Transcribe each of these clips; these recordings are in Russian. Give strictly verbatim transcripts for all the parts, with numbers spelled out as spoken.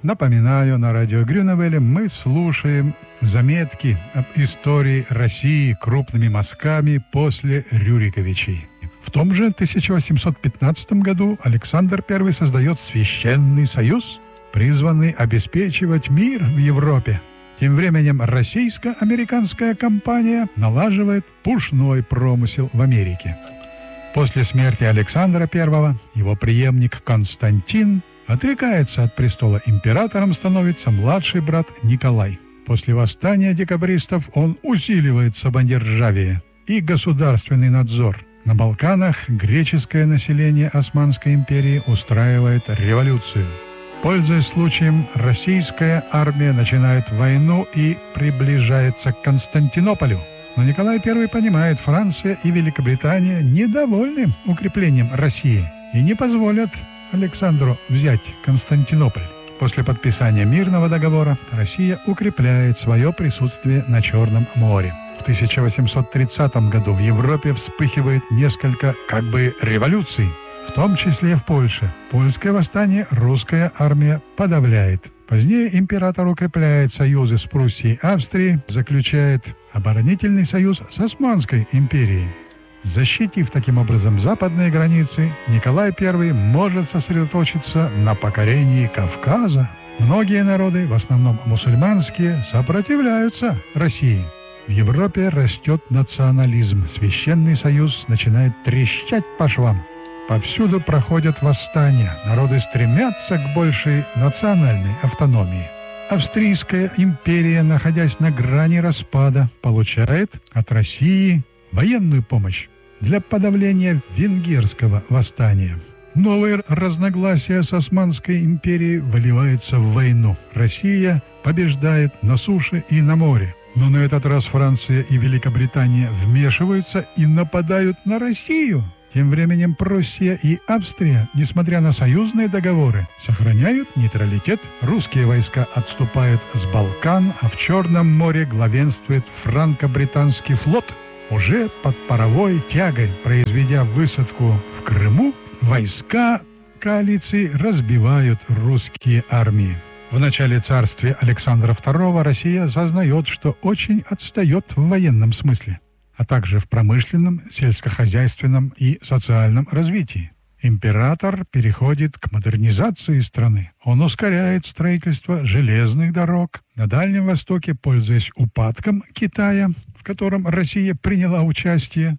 Напоминаю, на радио Грюневеле мы слушаем заметки об истории России крупными мазками после Рюриковичей. В том же тысяча восемьсот пятнадцатом году Александр Первый создает Священный Союз, призванный обеспечивать мир в Европе. Тем временем российско-американская компания налаживает пушной промысел в Америке. После смерти Александра Первого его преемник Константин отрекается от престола, императором становится младший брат Николай. После восстания декабристов он усиливает самодержавие и государственный надзор. На Балканах греческое население Османской империи устраивает революцию. Пользуясь случаем, российская армия начинает войну и приближается к Константинополю. Но Николай Первый понимает, Франция и Великобритания недовольны укреплением России и не позволят Александру взять Константинополь. После подписания мирного договора Россия укрепляет свое присутствие на Черном море. В тысяча восемьсот тридцатом году в Европе вспыхивает несколько как бы революций, в том числе в Польше. Польское восстание русская армия подавляет. Позднее император укрепляет союзы с Пруссией и Австрией, заключает оборонительный союз с Османской империей. Защитив таким образом западные границы, Николай Первый может сосредоточиться на покорении Кавказа. Многие народы, в основном мусульманские, сопротивляются России. В Европе растет национализм. Священный Союз начинает трещать по швам. Повсюду проходят восстания. Народы стремятся к большей национальной автономии. Австрийская империя, находясь на грани распада, получает от России военную помощь для подавления венгерского восстания. Новые разногласия с Османской империей выливаются в войну. Россия побеждает на суше и на море. Но на этот раз Франция и Великобритания вмешиваются и нападают на Россию. Тем временем Пруссия и Австрия, несмотря на союзные договоры, сохраняют нейтралитет. Русские войска отступают с Балкан, а в Черном море главенствует франко-британский флот. Уже под паровой тягой, произведя высадку в Крыму, войска коалиции разбивают русские армии. В начале царствия Александра Второго Россия сознает, что очень отстает в военном смысле, а также в промышленном, сельскохозяйственном и социальном развитии. Император переходит к модернизации страны. Он ускоряет строительство железных дорог. На Дальнем Востоке, пользуясь упадком Китая, в котором Россия приняла участие,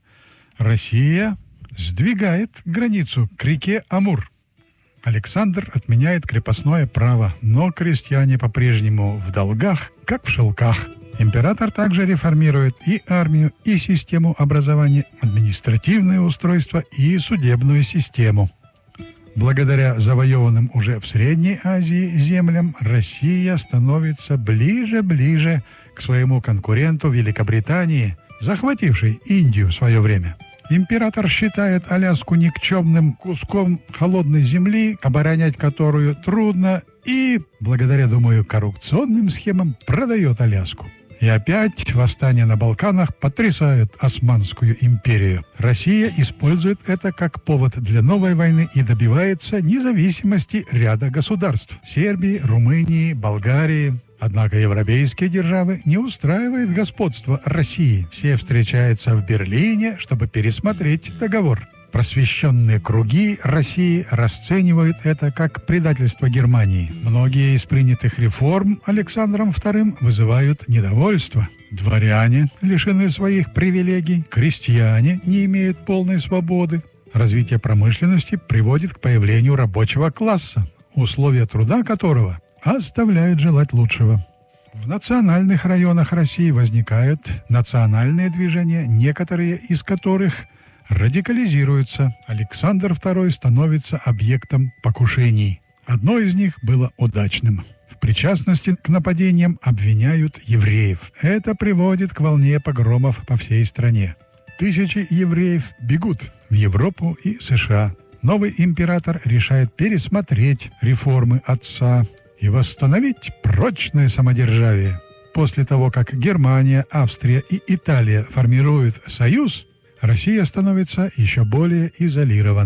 Россия сдвигает границу к реке Амур. Александр отменяет крепостное право, но крестьяне по-прежнему в долгах, как в шелках. Император также реформирует и армию, и систему образования, административное устройство и судебную систему. Благодаря завоеванным уже в Средней Азии землям Россия становится ближе-ближе к своему конкуренту Великобритании, захватившей Индию в свое время. Император считает Аляску никчемным куском холодной земли, оборонять которую трудно, и, благодаря, думаю, коррупционным схемам, продает Аляску. И опять восстания на Балканах потрясают Османскую империю. Россия использует это как повод для новой войны и добивается независимости ряда государств – Сербии, Румынии, Болгарии. Однако европейские державы не устраивает господство России. Все встречаются в Берлине, чтобы пересмотреть договор. Просвещенные круги России расценивают это как предательство Германии. Многие из принятых реформ Александром Вторым вызывают недовольство. Дворяне лишены своих привилегий, крестьяне не имеют полной свободы. Развитие промышленности приводит к появлению рабочего класса, условия труда которого оставляют желать лучшего. В национальных районах России возникают национальные движения, некоторые из которых радикализируются. Александр Второй становится объектом покушений. Одно из них было удачным. В причастности к нападениям обвиняют евреев. Это приводит к волне погромов по всей стране. Тысячи евреев бегут в Европу и США. Новый император решает пересмотреть реформы отца и восстановить прочное самодержавие. После того, как Германия, Австрия и Италия формируют союз, Россия становится еще более изолированной.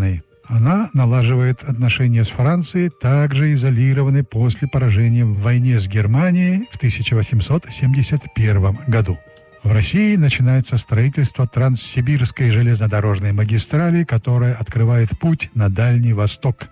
Она налаживает отношения с Францией, также изолированной после поражения в войне с Германией в тысяча восемьсот семьдесят первом году. В России начинается строительство Транссибирской железнодорожной магистрали, которая открывает путь на Дальний Восток.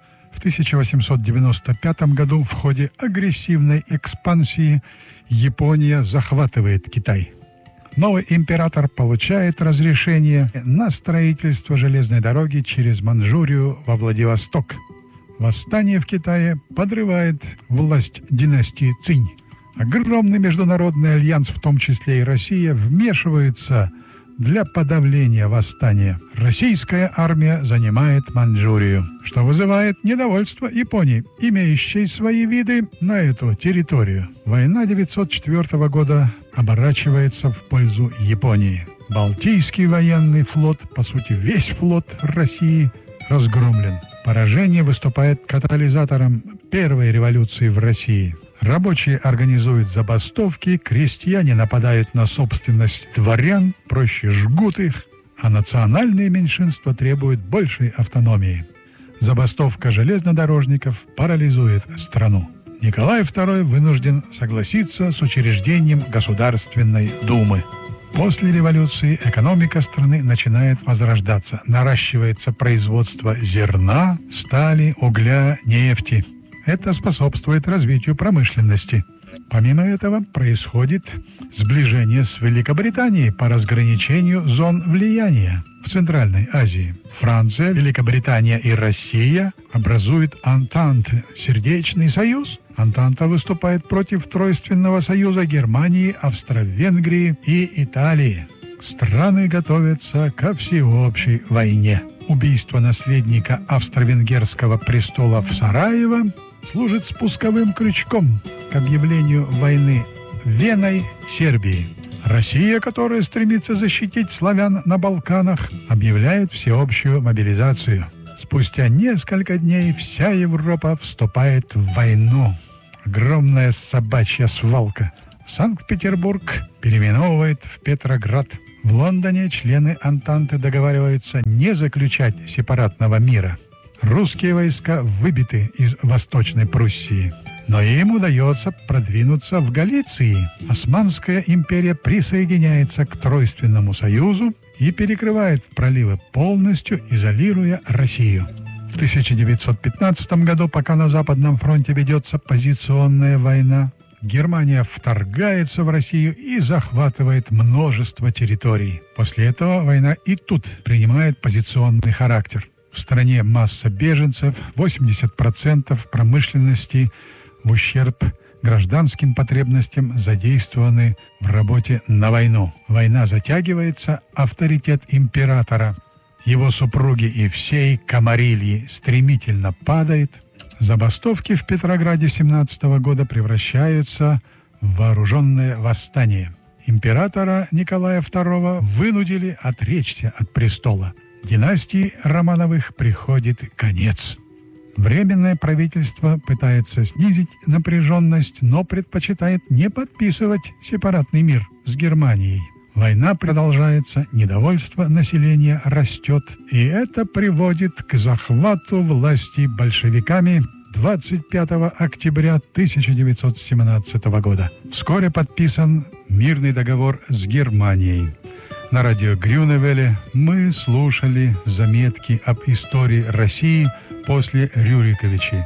В тысяча восемьсот девяносто пятом году в ходе агрессивной экспансии Япония захватывает Китай. Новый император получает разрешение на строительство железной дороги через Манчжурию во Владивосток. Восстание в Китае подрывает власть династии Цинь. Огромный международный альянс, в том числе и Россия, вмешивается для подавления восстания. Российская армия занимает Манчжурию, что вызывает недовольство Японии, имеющей свои виды на эту территорию. Война девятьсот четвёртого года оборачивается в пользу Японии. Балтийский военный флот, по сути весь флот России, разгромлен. Поражение выступает катализатором первой революции в России. Рабочие организуют забастовки, крестьяне нападают на собственность дворян, проще жгут их, а национальные меньшинства требуют большей автономии. Забастовка железнодорожников парализует страну. Николай второй вынужден согласиться с учреждением Государственной Думы. После революции экономика страны начинает возрождаться. Наращивается производство зерна, стали, угля, нефти. Это способствует развитию промышленности. Помимо этого происходит сближение с Великобританией по разграничению зон влияния в Центральной Азии. Франция, Великобритания и Россия образуют Антанте – сердечный союз. Антанта выступает против Тройственного союза Германии, Австро-Венгрии и Италии. Страны готовятся ко всеобщей войне. Убийство наследника австро-венгерского престола в Сараево служит спусковым крючком к объявлению войны Веной Сербии. Россия, которая стремится защитить славян на Балканах, объявляет всеобщую мобилизацию. Спустя несколько дней вся Европа вступает в войну. Огромная собачья свалка. Санкт-Петербург переименовывает в Петроград. В Лондоне члены Антанты договариваются не заключать сепаратного мира. Русские войска выбиты из Восточной Пруссии. Но им удается продвинуться в Галиции. Османская империя присоединяется к Тройственному союзу и перекрывает проливы полностью, изолируя Россию. В тысяча девятьсот пятнадцатом году, пока на Западном фронте ведется позиционная война, Германия вторгается в Россию и захватывает множество территорий. После этого война и тут принимает позиционный характер. В стране масса беженцев, восемьдесят процентов промышленности в ущерб гражданским потребностям задействованы в работе на войну. Война затягивается, авторитет императора, его супруги и всей Камарильи стремительно падает. Забастовки в Петрограде семнадцатого года превращаются в вооруженное восстание. Императора Николая второго вынудили отречься от престола. Династии Романовых приходит конец. Временное правительство пытается снизить напряженность, но предпочитает не подписывать сепаратный мир с Германией. Война продолжается, недовольство населения растет, и это приводит к захвату власти большевиками двадцать пятого октября тысяча девятьсот семнадцатого года. Вскоре подписан мирный договор с Германией. На радио Грюневеле мы слушали заметки об истории России после Рюриковичей.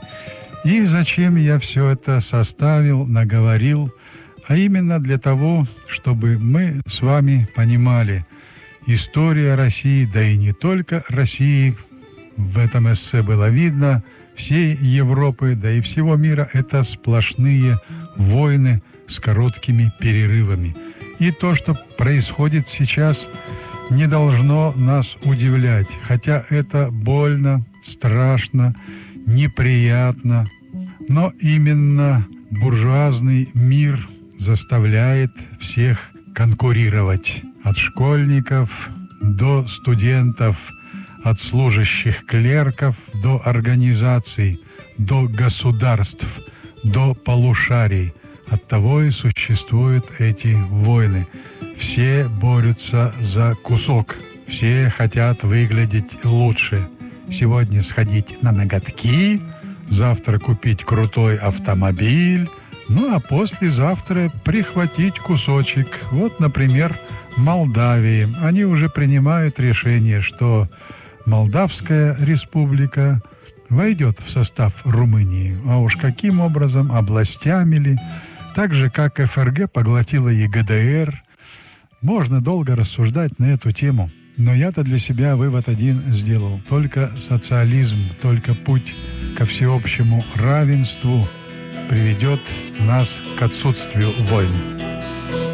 И зачем я все это составил, наговорил? А именно для того, чтобы мы с вами понимали, история России, да и не только России, в этом эссе было видно, всей Европы, да и всего мира – это сплошные войны с короткими перерывами. И то, что происходит сейчас, не должно нас удивлять, хотя это больно, страшно, неприятно, но именно буржуазный мир заставляет всех конкурировать. От школьников до студентов, от служащих клерков до организаций, до государств, до полушарий. Оттого и существуют эти войны. Все борются за кусок, все хотят выглядеть лучше. сегодня сходить на ноготки, завтра купить крутой автомобиль, ну а послезавтра прихватить кусочек. Вот, например, Молдавии. Они уже принимают решение, что Молдавская республика войдет в состав Румынии. А уж каким образом, областями ли, так же, как эф эр гэ поглотила и гэ дэ эр. Можно долго рассуждать на эту тему. Но я-то для себя вывод один сделал. Только социализм, только путь ко всеобщему равенству приведет нас к отсутствию войн.